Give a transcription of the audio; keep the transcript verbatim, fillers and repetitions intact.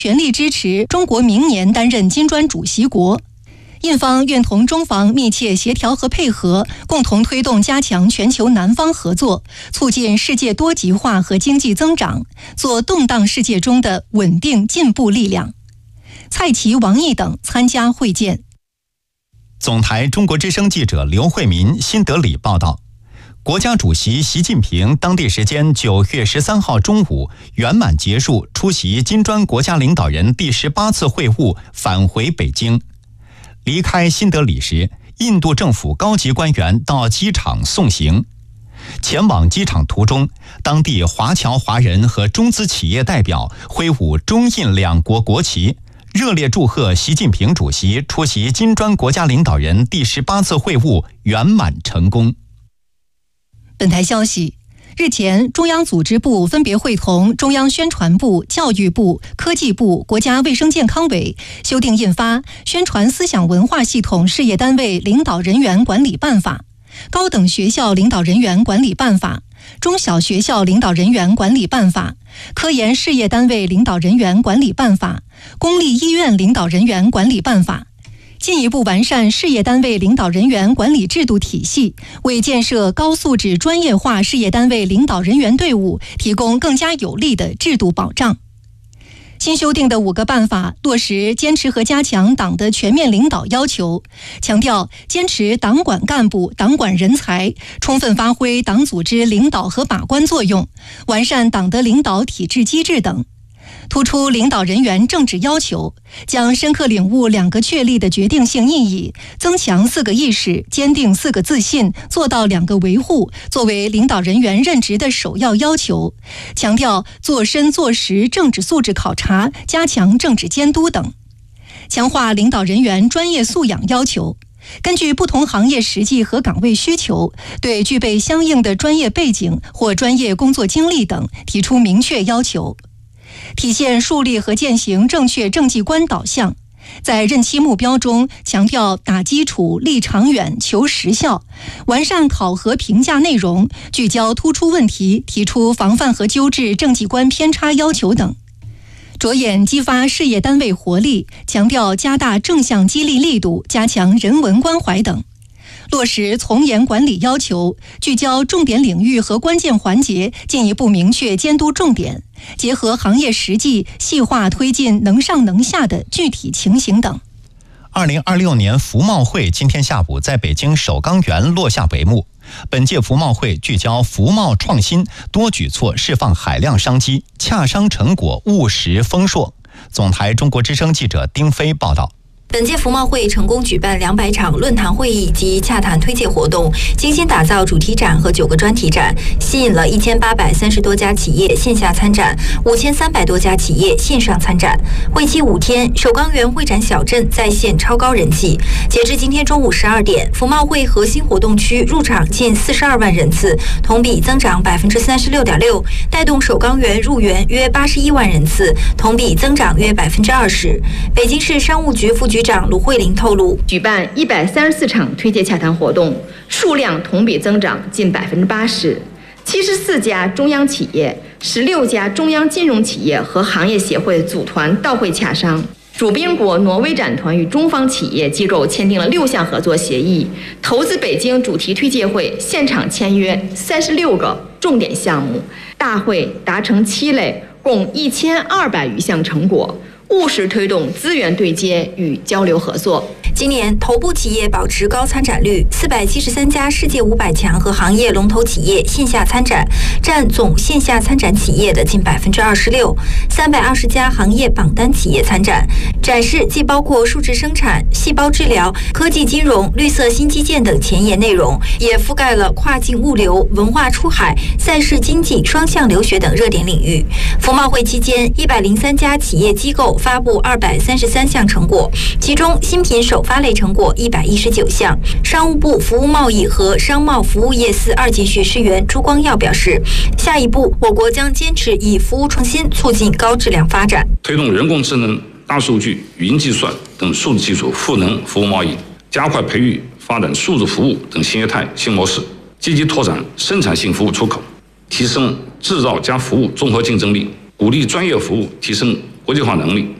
全力支持中国明年担任金砖主席国。印方愿同中方密切协调和配合，共同推动加强全球南方合作，促进世界多极化和经济增长，做动荡世界中的稳定进步力量。蔡奇、王毅等参加会见。 总台中国之声记者刘慧民、新德里报道，国家主席习近平当地时间九月十三号中午圆满结束出席金砖国家领导人第十八次会晤，返回北京。离开新德里时，印度政府高级官员到机场送行。前往机场途中，当地华侨华人和中资企业代表挥舞中印两国国旗，热烈祝贺习近平主席出席金砖国家领导人第十八次会晤圆满成功。 本台消息，日前，中央组织部分别会同中央宣传部、教育部、科技部、国家卫生健康委修订印发《宣传思想文化系统事业单位领导人员管理办法》、《高等学校领导人员管理办法》、《中小学校领导人员管理办法》、《科研事业单位领导人员管理办法》、《公立医院领导人员管理办法》，进一步完善事业单位领导人员管理制度体系，为建设高素质专业化事业单位领导人员队伍提供更加有力的制度保障。新修订的五个办法落实坚持和加强党的全面领导要求，强调坚持党管干部、党管人才，充分发挥党组织领导和把关作用，完善党的领导体制机制等。突出领导人员政治要求，将深刻领悟两个确立的决定性意义，增强四个意识，坚定四个自信，做到两个维护，作为领导人员任职的首要要求。强调做深做实政治素质考察，加强政治监督等。强化领导人员专业素养要求，根据不同行业实际和岗位需求，对具备相应的专业背景或专业工作经历等提出明确要求。体现树立和践行正确政绩观导向，在任期目标中强调打基础、立长远、求实效，完善考核评价内容，聚焦突出问题，提出防范和纠治政绩观偏差要求等。着眼激发事业单位活力，强调加大正向激励力度，加强人文关怀等。落实从严管理要求，聚焦重点领域和关键环节，进一步明确监督重点，结合行业实际，细化推进能上能下的具体情形等。 二零二六年服贸会今天下午在北京首钢园落下帷幕。本届服贸会聚焦服贸创新，多举措释放海量商机，洽商成果务实丰硕。总台中国之声记者丁飞报道。 本届服贸会成功举办两百场论坛会议及洽谈推介活动，精心打造主题展和九个专题展，吸引了一千八百三十多家企业线下参展，五千三百多家企业线上参展。为期五天，首钢园会展小镇在线超高人气。截至今天中午十二点，服贸会核心活动区入场近四十二万人次，同比增长百分之三十六点六，带动首钢园入园约八十一万人次，同比增长约百分之二十。北京市商务局副局长卢慧玲透露， 举办一百三十四场推介洽谈活动，数量同比增长近百分之八十。七十四家中央企业、十六家中央金融企业和行业协会组团到会洽商。主宾国挪威展团与中方企业机构签订了六项合作协议，投资北京主题推介会现场签约三十六个重点项目，大会达成七类，共一千二百余项成果。务实推动资源对接与交流合作。 今年头部企业保持高参展率，四百七十三家世界五百强和行业龙头企业线下参展，占总线下参展企业的近百分之二十六。三百二十家行业榜单企业参展，展示既包括数字生产、细胞治疗、科技金融、绿色新基建等前沿内容，也覆盖了跨境物流、文化出海、赛事经济、双向留学等热点领域。服贸会期间，一百零三家企业机构发布二百三十三项成果，其中新品首发类成果一百一十九项。商务部服务贸易和商贸服务业司二级学士员朱光耀表示，下一步我国将坚持以服务创新促进高质量发展， 推动人工智能、大数据、语音计算等数字技术赋能服务贸易，加快培育发展数字服务等新业态新模式，积极拓展生产性服务出口，提升制造加服务综合竞争力，鼓励专业服务提升国际化能力。